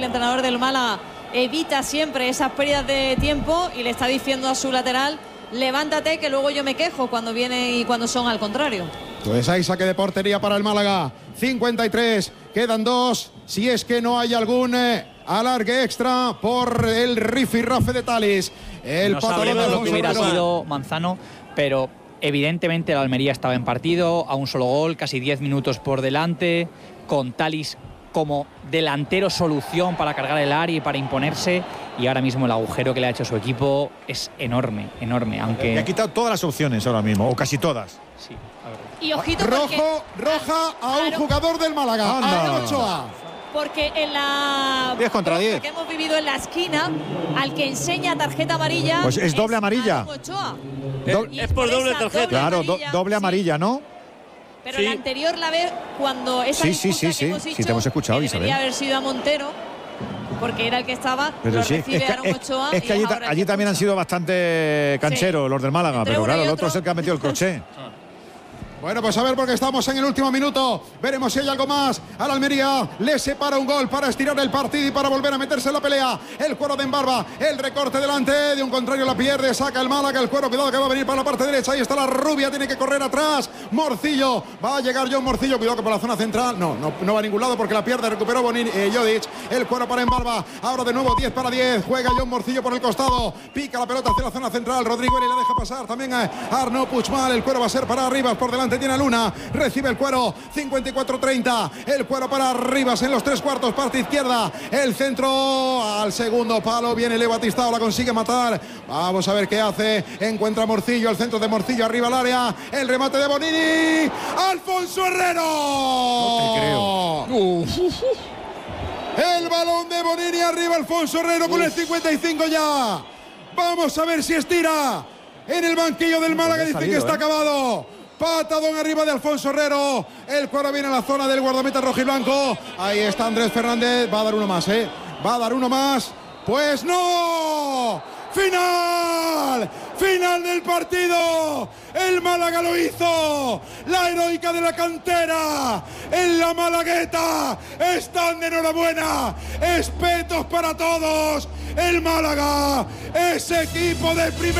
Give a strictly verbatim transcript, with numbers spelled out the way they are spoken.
entrenador del Málaga evita siempre esas pérdidas de tiempo y le está diciendo a su lateral: levántate, que luego yo me quejo cuando vienen y cuando son al contrario. Pues hay saque de portería para el Málaga. cincuenta y tres, quedan dos. Si es que no hay algún eh, alargue extra por el rifirrafe de Talis. El no patadón sabemos de lo que hubiera Alfonso sido Manzano, pero evidentemente el Almería estaba en partido, a un solo gol, casi diez minutos por delante, con Talis como delantero solución para cargar el área y para imponerse, y ahora mismo el agujero que le ha hecho su equipo es enorme, enorme, aunque... Le ha quitado todas las opciones ahora mismo, o casi todas. Sí, a ver. Y ojito Rojo, porque, roja a un claro, jugador del Málaga, Anda. a Ochoa. porque en la diez contra diez. que hemos vivido en la esquina, al que enseña tarjeta amarilla, Pues es doble amarilla. Aaron Ochoa. Do- Y es por doble esa tarjeta. Claro, do- amarilla, doble sí. amarilla, ¿no? Pero Sí. la anterior la ve cuando esa Sí, sí, disputa sí, que sí. hemos Sí, dicho, te hemos escuchado, que Isabel. debería haber sido a Montero, porque era el que estaba, Pero lo sí, recibe es que, Aaron es- Ochoa. es que y allí, es ta- ahora el allí que también han expulsa. sido bastante cancheros los del Málaga, Entre pero uno claro, y el otro. otro es el que ha metido el crochet. Bueno, pues a ver, porque estamos en el último minuto. Veremos si hay algo más. Al Almería le separa un gol para estirar el partido y para volver a meterse en la pelea. El cuero de Embarba, el recorte delante de un contrario, la pierde, saca el Málaga, el cuero, cuidado que va a venir para la parte derecha. Ahí está la rubia, tiene que correr atrás. Morcillo, va a llegar John Morcillo, cuidado que por la zona central. No, no, no va a ningún lado porque la pierde, recuperó Bonini, eh, Jodic. El cuero para Embarba, ahora de nuevo diez para diez. Juega John Morcillo por el costado, pica la pelota hacia la zona central. Rodrigo y le deja pasar también a Arnaud Puigmal. El cuero va a ser para Rivas, por delante tiene a Luna. Recibe el cuero, cincuenta y cuatro treinta. El cuero para Rivas en los tres cuartos, parte izquierda. El centro al segundo palo. Viene Leo Batistao, la consigue matar. Vamos a ver qué hace. Encuentra Morcillo, el centro de Morcillo arriba al área. El remate de Bonini. ¡Alfonso Herrero! No te creo. El balón de Bonini arriba, Alfonso Herrero con el cincuenta y cinco ya. Vamos a ver si estira. En el banquillo del Málaga dice salido, que está ¿eh? acabado. Patadón arriba de Alfonso Herrero. El cuero viene a la zona del guardameta rojiblanco. Ahí está Andrés Fernández. Va a dar uno más, ¿eh? Va a dar uno más. Pues no. ¡Final! ¡Final del partido! El Málaga lo hizo. La heroica de la cantera. En la Malagueta. Están de enhorabuena. Espetos para todos. El Málaga. Ese equipo de primera.